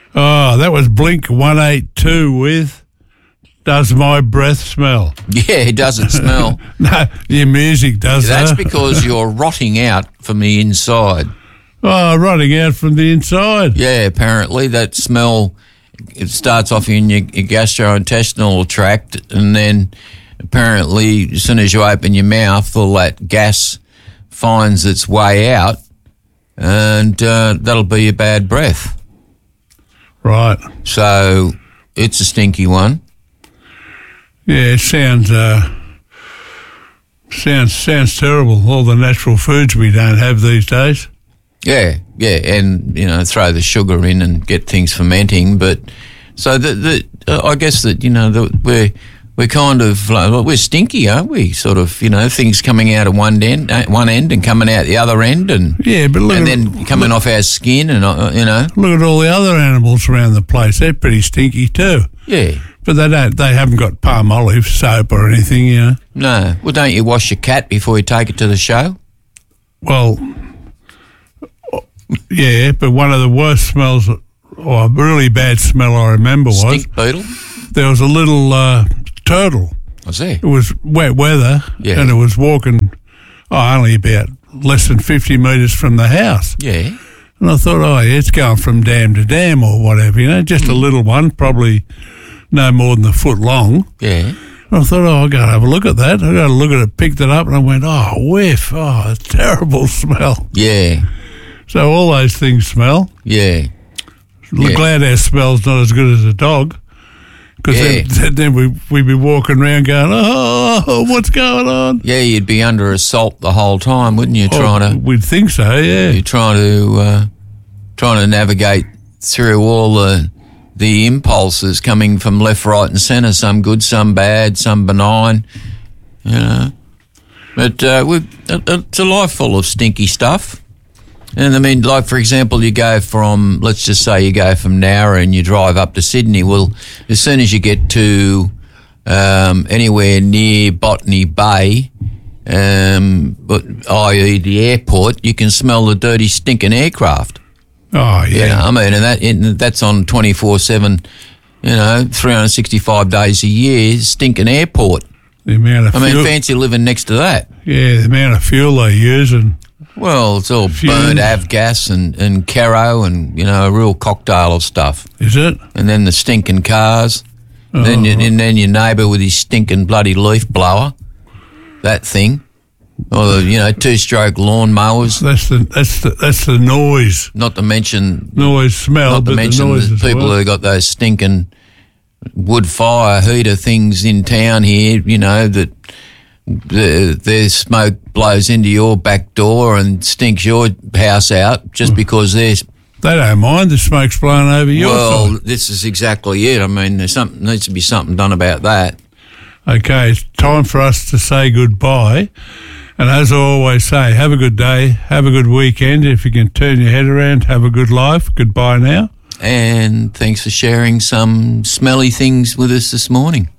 Oh, that was Blink 182 with Does My Breath Smell? Yeah, it doesn't smell. No, your music does That's that. because you're rotting out from the inside. Oh, rotting out from the inside. Yeah, apparently that smell, it starts off in your gastrointestinal tract, and then apparently as soon as you open your mouth, all that gas finds its way out, and that'll be your bad breath. Right. So it's a stinky one. Yeah, it sounds terrible, all the natural foods we don't have these days. Yeah, and throw the sugar in and get things fermenting. But so I guess that we're kind of we're stinky, aren't we? Sort of, things coming out of one end and coming out the other end, and yeah, but then coming off our skin, and look at all the other animals around the place. They're pretty stinky too. Yeah, but they haven't got palm olive soap or anything, No, well, don't you wash your cat before you take it to the show? Well, yeah, but one of the worst smells, or a really bad smell I remember was stink beetle. There was a little turtle. Was there? It was wet weather, and it was walking only about less than 50 metres from the house. Yeah. And I thought, it's going from dam to dam or whatever, just a little one, probably no more than a foot long. Yeah. And I thought, I've got to have a look at that. I got to look at it, picked it up, and I went, whiff, a terrible smell. Yeah. So all those things smell. Yeah. Glad our smell's not as good as a dog. Because then we'd be walking around going, what's going on? Yeah, you'd be under assault the whole time, wouldn't you? We'd think so, yeah. You're trying to navigate through all the impulses coming from left, right and centre, some good, some bad, some benign, But it's a life full of stinky stuff. And I mean, like, for example, let's just say you go from Nowra and you drive up to Sydney. Well, as soon as you get to anywhere near Botany Bay, i.e. the airport, you can smell the dirty, stinking aircraft. Oh, yeah. And that's on 24/7, 365 days a year, stinking airport. The amount of fuel. Fancy living next to that. Yeah, the amount of fuel they use and... Well, it's all burnt avgas and Caro and, a real cocktail of stuff. Is it? And then the stinking cars. And then your neighbour with his stinking bloody leaf blower. That thing. Or the, two-stroke lawn mowers. That's the noise. Not to mention... Noise, smell, Not to mention the people who got those stinking wood fire heater things in town here, that... Their smoke blows into your back door and stinks your house out just because they don't mind the smoke's blowing over your side. Well, this is exactly it. Needs to be something done about that. Okay, it's time for us to say goodbye. And as I always say, have a good day, have a good weekend. If you can turn your head around, have a good life. Goodbye now. And thanks for sharing some smelly things with us this morning.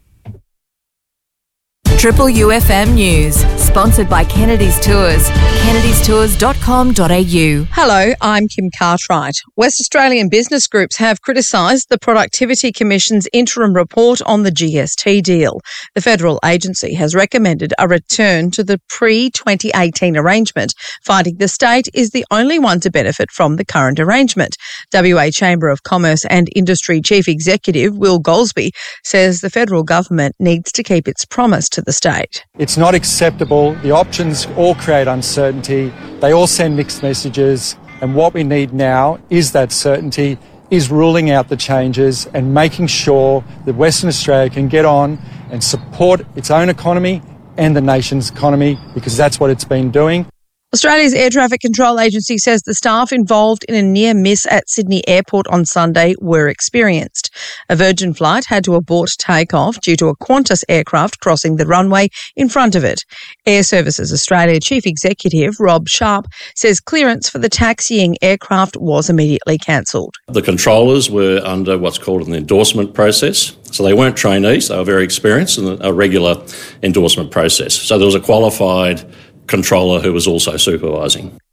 Triple UFM News, sponsored by Kennedy's Tours, kennedystours.com.au. Hello, I'm Kim Cartwright. West Australian business groups have criticised the Productivity Commission's interim report on the GST deal. The federal agency has recommended a return to the pre-2018 arrangement, finding the state is the only one to benefit from the current arrangement. WA Chamber of Commerce and Industry Chief Executive Will Goldsby says the federal government needs to keep its promise to the state. It's not acceptable. The options all create uncertainty. They all send mixed messages. And what we need now is that certainty, is ruling out the changes and making sure that Western Australia can get on and support its own economy and the nation's economy, because that's what it's been doing. Australia's Air Traffic Control Agency says the staff involved in a near miss at Sydney Airport on Sunday were experienced. A Virgin flight had to abort takeoff due to a Qantas aircraft crossing the runway in front of it. Air Services Australia Chief Executive Rob Sharp says clearance for the taxiing aircraft was immediately cancelled. The controllers were under what's called an endorsement process. So they weren't trainees, they were very experienced in a regular endorsement process. So there was a qualified controller who was also supervising.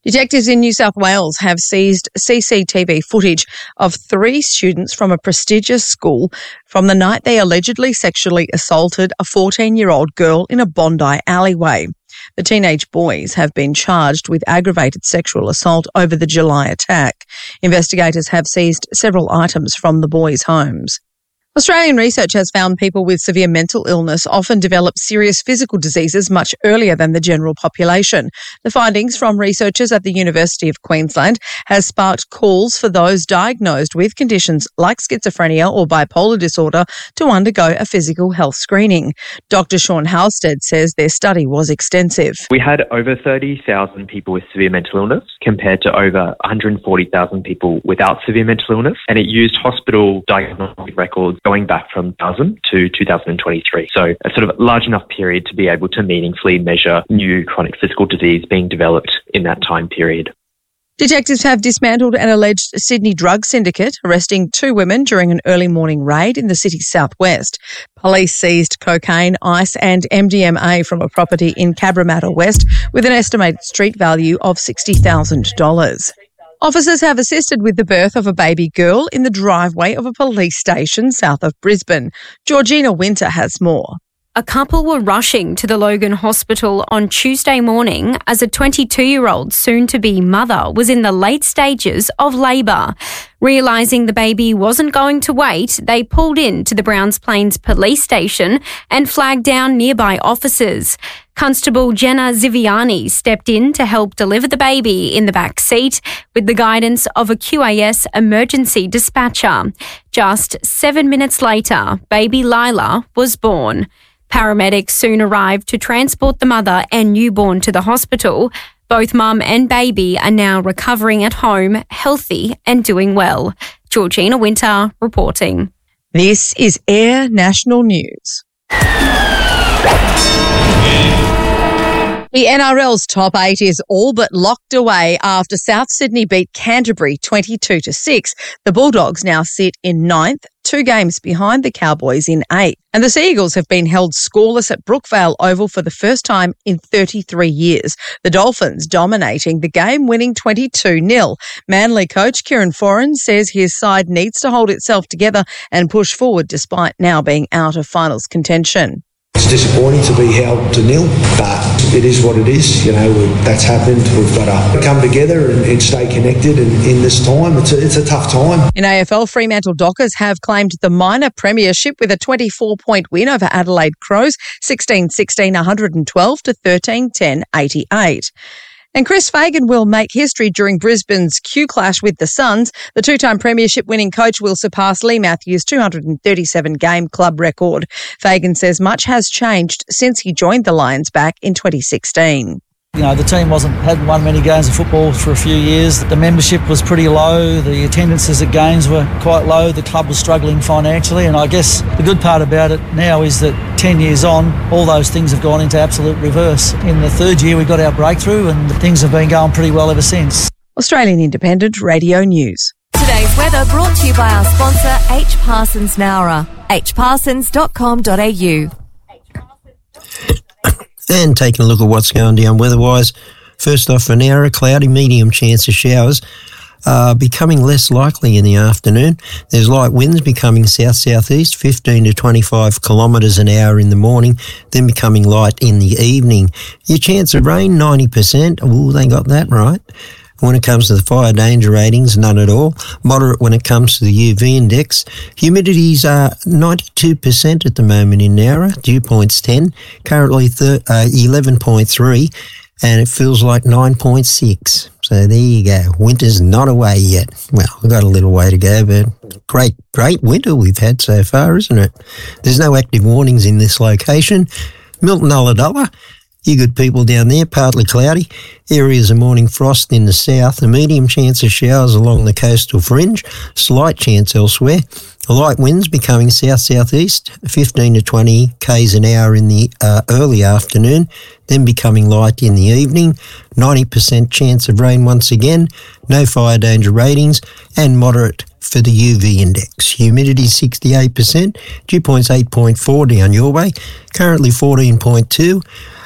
Detectives in New South Wales have seized CCTV footage of 3 students from a prestigious school from the night they allegedly sexually assaulted a 14-year-old girl in a Bondi alleyway. The teenage boys have been charged with aggravated sexual assault over the July attack. Investigators have seized several items from the boys' homes. Australian research has found people with severe mental illness often develop serious physical diseases much earlier than the general population. The findings from researchers at the University of Queensland has sparked calls for those diagnosed with conditions like schizophrenia or bipolar disorder to undergo a physical health screening. Dr. Sean Halstead says their study was extensive. We had over 30,000 people with severe mental illness compared to over 140,000 people without severe mental illness, and it used hospital diagnostic records going back from 2000 to 2023. So a sort of large enough period to be able to meaningfully measure new chronic physical disease being developed in that time period. Detectives have dismantled an alleged Sydney drug syndicate, arresting 2 women during an early morning raid in the city's southwest. Police seized cocaine, ice and MDMA from a property in Cabramatta West with an estimated street value of $60,000. Officers have assisted with the birth of a baby girl in the driveway of a police station south of Brisbane. Georgina Winter has more. A couple were rushing to the Logan Hospital on Tuesday morning as a 22-year-old soon-to-be mother was in the late stages of labour. Realising the baby wasn't going to wait, they pulled in to the Browns Plains police station and flagged down nearby officers. Constable Jenna Ziviani stepped in to help deliver the baby in the back seat with the guidance of a QAS emergency dispatcher. Just 7 minutes later, baby Lila was born. Paramedics soon arrived to transport the mother and newborn to the hospital. Both mum and baby are now recovering at home, healthy and doing well. Georgina Winter reporting. This is Air National News. The NRL's top 8 is all but locked away after South Sydney beat Canterbury 22-6. The Bulldogs now sit in 9th, 2 games behind the Cowboys in 8th. And the Seagulls have been held scoreless at Brookvale Oval for the first time in 33 years. The Dolphins dominating the game, winning 22-0. Manly coach Kieran Foran says his side needs to hold itself together and push forward despite now being out of finals contention. It's disappointing to be held to 0, but it is what it is. You know, that's happened. We've got to come together and stay connected. And in this time, it's a tough time. In AFL, Fremantle Dockers have claimed the minor premiership with a 24-point win over Adelaide Crows, 16-16, 112 to 13-10, 88. And Chris Fagan will make history during Brisbane's Q clash with the Suns. The 2-time premiership winning coach will surpass Lee Matthews' 237-game club record. Fagan says much has changed since he joined the Lions back in 2016. You know, the team hadn't won many games of football for a few years. The membership was pretty low. The attendances at games were quite low. The club was struggling financially. And I guess the good part about it now is that 10 years on, all those things have gone into absolute reverse. In the 3rd year, we got our breakthrough and things have been going pretty well ever since. Australian Independent Radio News. Today's weather brought to you by our sponsor, H. Parsons Nowra. hparsons.com.au. And taking a look at what's going down weather-wise. First off, for Nowra, cloudy, medium chance of showers. Becoming less likely in the afternoon. There's light winds becoming south-southeast, 15 to 25 kilometres an hour in the morning, then becoming light in the evening. Your chance of rain, 90%. Ooh, they got that right. When it comes to the fire danger ratings, none at all. Moderate when it comes to the UV index. Humidities are 92% at the moment in Nowra. Dew point's 10. Currently 11.3. And it feels like 9.6. So there you go. Winter's not away yet. Well, we've got a little way to go, but great winter we've had so far, isn't it? There's no active warnings in this location. Milton Ulladulla. You good people down there, partly cloudy. Areas of morning frost in the south. A medium chance of showers along the coastal fringe. Slight chance elsewhere. Light winds becoming south-southeast, 15 to 20 k's an hour in the early afternoon, then becoming light in the evening. 90% chance of rain once again. No fire danger ratings and moderate for the UV index. Humidity 68%. Dew point's 8.4 down your way. Currently 14.2.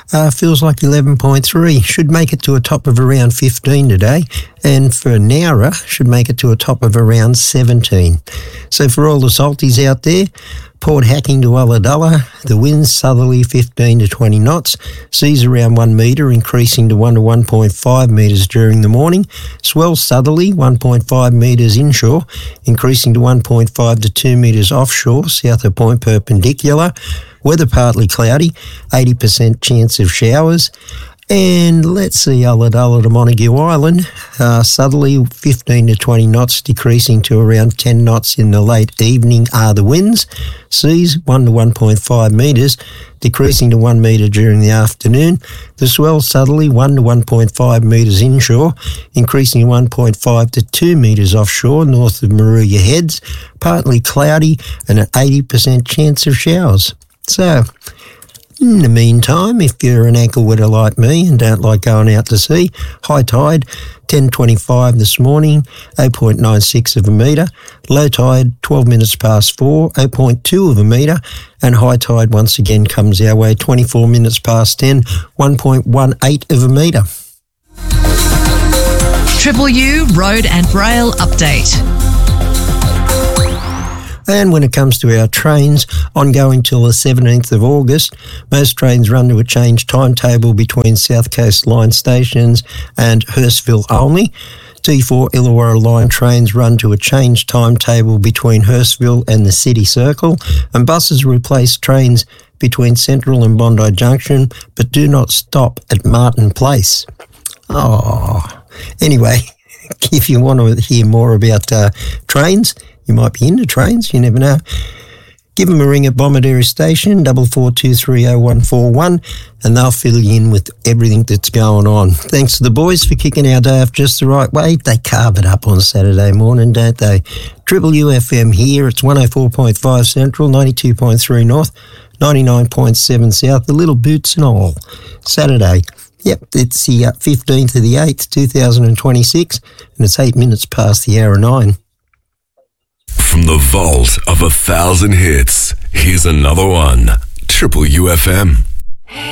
feels like 11.3. Should make it to a top of around 15 today. And for Nowra, should make it to a top of around 17. So for all the salties out there, Port Hacking to Ulladulla, the winds southerly 15 to 20 knots, seas around 1 metre, increasing to 1 to 1.5 metres during the morning, swells southerly 1.5 metres inshore, increasing to 1.5 to 2 metres offshore, south of Point Perpendicular, weather partly cloudy, 80% chance of showers. And let's see, Ulladulla to Montague Island, southerly 15 to 20 knots, decreasing to around 10 knots in the late evening are the winds. Seas 1 to 1.5 metres, decreasing to 1 metre during the afternoon. The swell southerly 1 to 1.5 metres inshore, increasing to 1.5 to 2 metres offshore north of Moruya Heads, partly cloudy and an 80% chance of showers. So, in the meantime, if you're an ankle wetter like me and don't like going out to sea, high tide, 10:25 this morning, 0.96 of a metre. Low tide, 12 minutes past 4, 0.2 of a metre. And high tide once again comes our way, 24 minutes past 10, 1.18 of a metre. Triple U Road and Rail Update. And when it comes to our trains, ongoing till the 17th of August, most trains run to a changed timetable between South Coast line stations and Hurstville only. T4 Illawarra line trains run to a changed timetable between Hurstville and the City Circle, and buses replace trains between Central and Bondi Junction, but do not stop at Martin Place. Anyway, if you want to hear more about trains, you might be into trains, you never know. Give them a ring at Bomaderra Station, 44230141, and they'll fill you in with everything that's going on. Thanks to the boys for kicking our day off just the right way. They carve it up on Saturday morning, don't they? Triple UFM here, it's 104.5 Central, 92.3 North, 99.7 South, the little boots and all. Saturday. Yep, it's the 15th of the 8th, 2026, and it's 8 minutes past the hour 9. From the vault of 1,000 hits, here's another one. Triple UFM.